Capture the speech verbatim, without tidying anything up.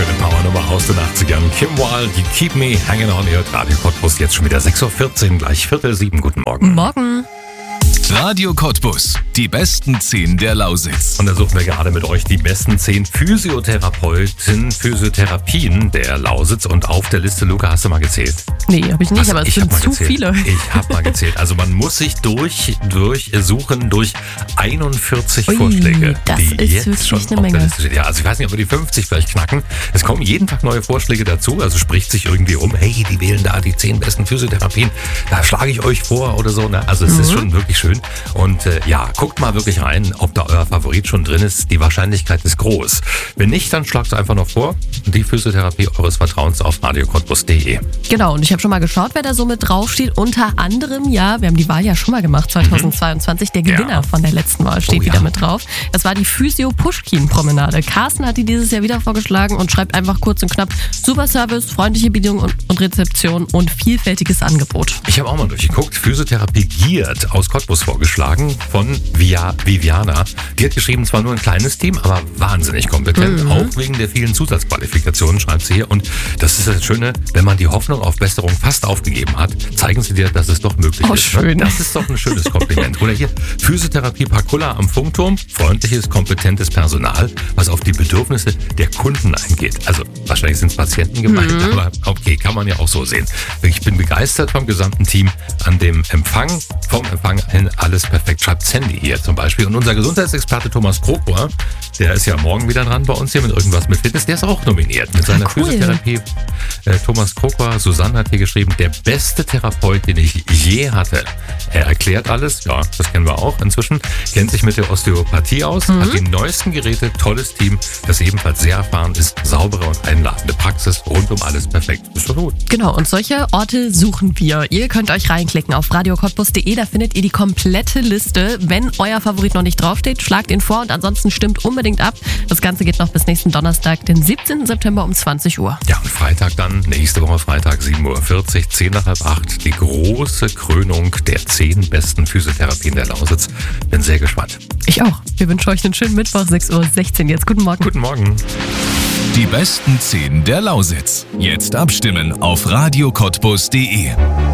schöne Powernummer aus den achtzigern. Kim Wilde, You Keep Me Hanging On, ihr hört Radio Cottbus, jetzt schon wieder sechs Uhr vierzehn, gleich Viertel sieben. Guten Morgen. Morgen. Radio Cottbus, die besten zehn der Lausitz. Und da suchen wir gerade mit euch die besten zehn Physiotherapeuten, Physiotherapien der Lausitz. Und auf der Liste, Luca, hast du mal gezählt? Nee, habe ich nicht, Also, aber es ich sind hab mal zu gezählt. viele. Ich habe mal gezählt. Also man muss sich durch, durchsuchen durch einundvierzig Ui, Vorschläge, das die ist jetzt wirklich schon eine auf der Menge. Liste stehen. Ja, also ich weiß nicht, ob wir die fünfzig vielleicht knacken. Es kommen jeden Tag neue Vorschläge dazu. Also spricht sich irgendwie um, hey, die wählen da die zehn besten Physiotherapien. Da schlage ich euch vor oder so. Ne? Also es Mhm. ist schon wirklich schön. Und äh, ja, guckt mal wirklich rein, ob da euer Favorit schon drin ist. Die Wahrscheinlichkeit ist groß. Wenn nicht, dann schlagt es einfach noch vor. Die Physiotherapie eures Vertrauens auf radio cottbus punkt de. Genau, und ich habe schon mal geschaut, wer da so mit draufsteht. Unter anderem, ja, wir haben die Wahl ja schon mal gemacht, zweitausendzweiundzwanzig. Der Gewinner Ja. von der letzten Wahl steht Oh, ja. wieder mit drauf. Das war die Physio-Pushkin-Promenade. Carsten hat die dieses Jahr wieder vorgeschlagen und schreibt einfach kurz und knapp: Super Service, freundliche Bedienung und, und Rezeption und vielfältiges Angebot. Ich habe auch mal durchgeguckt. Physiotherapie Giert aus Cottbus vorgeschlagen von Via Viviana. Die hat geschrieben, zwar nur ein kleines Team, aber wahnsinnig kompetent. Mhm. Auch wegen der vielen Zusatzqualifikationen, schreibt sie hier. Und das ist das Schöne, wenn man die Hoffnung auf Besserung fast aufgegeben hat, zeigen sie dir, dass es doch möglich Oh, ist. schön. Ne? Das ist doch ein schönes Kompliment. Oder hier, Physiotherapie Parkulla am Funkturm. Freundliches, kompetentes Personal, was auf die Bedürfnisse der Kunden eingeht. Also wahrscheinlich sind es Patienten gemeint, Mhm. aber okay, kann man ja auch so sehen. Ich bin begeistert vom gesamten Team an dem Empfang. Vom Empfang hin alles perfekt, schreibt Sandy hier zum Beispiel. Und unser Gesundheitsexperte Thomas Krokor, der ist ja morgen wieder dran bei uns hier mit irgendwas mit Fitness, der ist auch nominiert mit seiner Ah, cool. Physiotherapie. Äh, Thomas Krokor, Susanne hat hier geschrieben, der beste Therapeut, den ich je hatte. Er erklärt alles, ja, das kennen wir auch inzwischen, kennt sich mit der Osteopathie aus, Mhm. hat die neuesten Geräte, tolles Team, das ebenfalls sehr erfahren ist, saubere und einladende Praxis, rund um alles perfekt. Ist doch gut. Genau, und solche Orte suchen wir. Ihr könnt euch reinklicken auf radio cottbus punkt de, da findet ihr die komplette Liste. Wenn euer Favorit noch nicht draufsteht, schlagt ihn vor und ansonsten stimmt unbedingt ab. Das Ganze geht noch bis nächsten Donnerstag, den siebzehnten September um zwanzig Uhr. Ja, und Freitag dann, nächste Woche Freitag, sieben Uhr vierzig, zehn nach halb acht, die große Krönung der zehn besten Physiotherapien der Lausitz. Bin sehr gespannt. Ich auch. Wir wünschen euch einen schönen Mittwoch, sechs Uhr sechzehn jetzt. Guten Morgen. Guten Morgen. Die besten zehn der Lausitz. Jetzt abstimmen auf radio cottbus punkt de.